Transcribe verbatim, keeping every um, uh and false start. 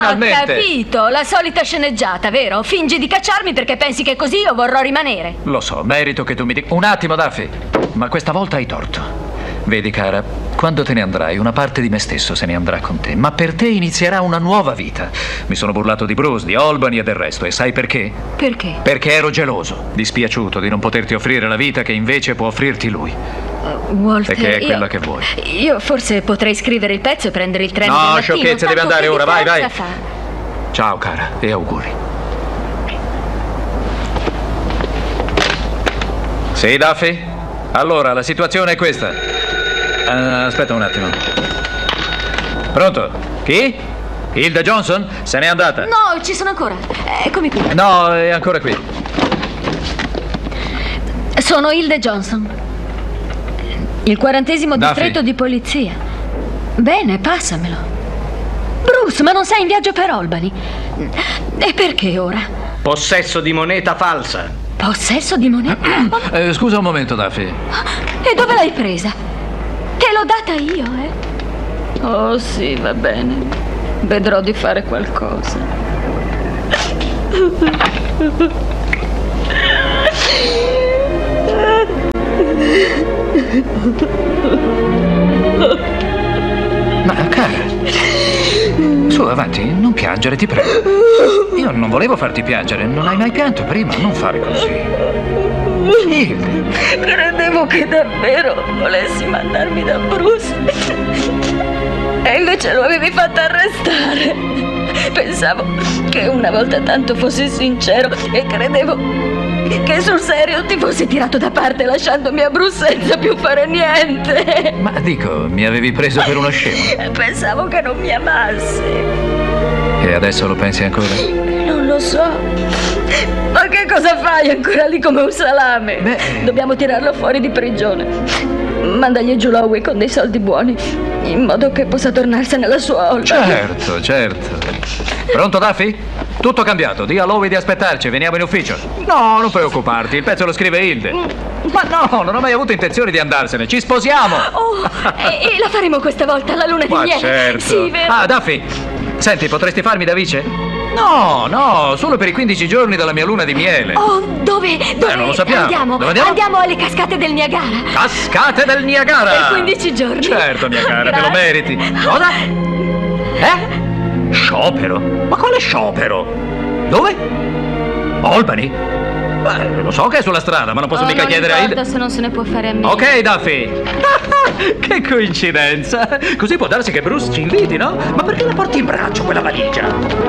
Ho capito, la solita sceneggiata, vero? Fingi di cacciarmi perché pensi che così io vorrò rimanere. Lo so, merito che tu mi dica... Un attimo, Daffy, ma questa volta hai torto. Vedi, cara, quando te ne andrai, una parte di me stesso se ne andrà con te, ma per te inizierà una nuova vita. Mi sono burlato di Bruce, di Albany e del resto, e sai perché? Perché? Perché ero geloso, dispiaciuto di non poterti offrire la vita che invece può offrirti lui. Uh, Walter, Perché è io, quella che vuoi. Io forse potrei scrivere il pezzo e prendere il treno del No, mattino. sciocchezze, devi andare ora, vai, vai. Fa? Ciao, cara, e auguri. Sì, Daffy? Allora, la situazione è questa. Uh, aspetta un attimo. Pronto? Chi? Hilda Johnson? Se n'è andata? No, ci sono ancora. Eccomi qui. No, è ancora qui. Sono Hilda Johnson. Il quarantesimo Duffy. distretto di polizia. Bene, passamelo. Bruce, ma non sei in viaggio per Albany? E perché ora? Possesso di moneta falsa. Possesso di moneta? Eh, scusa un momento, Duffy. E dove l'hai presa? Te l'ho data io, eh? Oh sì, va bene. Vedrò di fare qualcosa. Ma, cara, su, avanti, non piangere, ti prego. Io non volevo farti piangere, non hai mai pianto prima, non fare così. Hilda. Credevo che davvero volessi mandarmi da Bruce. E invece lo avevi fatto arrestare. Pensavo che una volta tanto fossi sincero e credevo che sul serio ti fossi tirato da parte lasciandomi a Bruce senza più fare niente. Ma dico, mi avevi preso per uno scemo. Pensavo che non mi amassi. E adesso lo pensi ancora? Non lo so. Ma che cosa fai ancora lì come un salame? Beh. Dobbiamo tirarlo fuori di prigione. Mandagli giù Lowe con dei soldi buoni, in modo che possa tornarsene alla sua Albany. Certo, certo. Pronto, Duffy? Tutto cambiato, di a Lowe di aspettarci, veniamo in ufficio. No, non preoccuparti, il pezzo lo scrive Hilde. Ma no, non ho mai avuto intenzione di andarsene, ci sposiamo. Oh, e, e la faremo questa volta, la luna di Ma miele. certo. Sì, vero. Ah, Duffy, senti, potresti farmi da vice? No, no, solo per i quindici giorni della mia luna di miele. Oh, dove? Dove? Eh, non lo sappiamo. Andiamo, Dove andiamo? andiamo alle cascate del Niagara. Cascate del Niagara! Per quindici giorni. Certo, mia cara, te Grazie. lo meriti. Cosa? Eh? Sciopero? Ma quale sciopero? Dove? Albany? Beh, lo so che è sulla strada, ma non posso Oh, mica non chiedere a importa Hilda. se non se ne può fare a meno. Ok, Duffy. Che coincidenza. Così può darsi che Bruce ci inviti, no? Ma perché la porti in braccio quella valigia?